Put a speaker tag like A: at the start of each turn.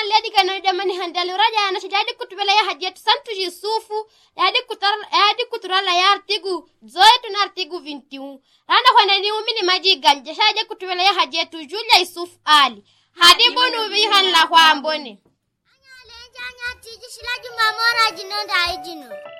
A: ledi kana jamani handali raja ana shajadi kutubela ya hajiyat santu Yusufu yadi kuturala ya artigu zoetu na artigu 21 randa kwa nani umini maji ganje shaje kutubela ya hajiyatu Julia Yusuf Ali hadibu nubihan la kwa ambone
B: anya lenja anya tiji shila junga mora jinonda ijino